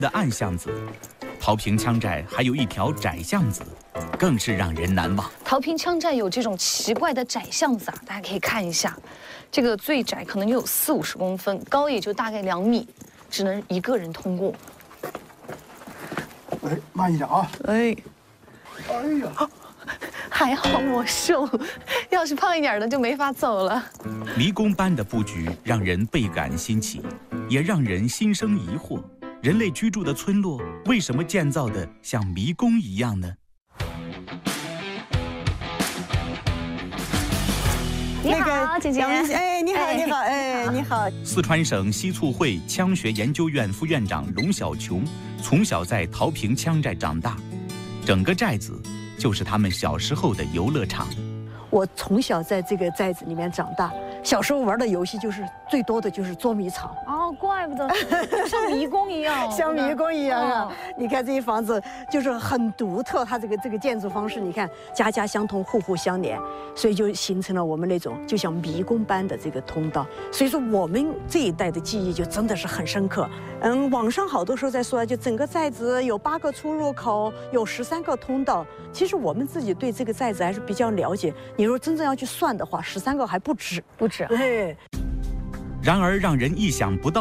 的暗巷子，桃坪羌寨还有一条窄巷子，更是让人难忘。 桃坪羌寨有这种奇怪的窄巷子啊，大家可以看一下，这个最窄可能有40-50公分，高也就大概2米，只能1个人通过。 哎，慢一点啊！ 哎， 哎呀， 还好我瘦，要是胖一点的就没法走了。 迷宫般的布局让人倍感新奇，也让人心生疑惑：人类居住的村落为什么建造的像迷宫一样呢？ 你好，姐姐。 哎，你好，你好，哎，你好。 四川省西促会羌学研究院副院长龙小琼从小在桃坪羌寨长大，整个寨子就是他们小时候的游乐场。 我从小在这个寨子里面长大，小时候玩的游戏就是最多的就是捉迷藏。 哦，怪不得像迷宫一样， 像迷宫一样啊！你看这些房子就是很独特，它这个建筑方式，你看家家相通，户户相连，所以就形成了我们那种就像迷宫般的这个通道。所以说我们这一代的记忆就真的是很深刻。网上好多时候在说，就整个寨子有8个出入口，有13个通道。其实我们自己对这个寨子还是比较了解。你说真正要去算的话，13个还不止， 不止。 对。 然而让人意想不到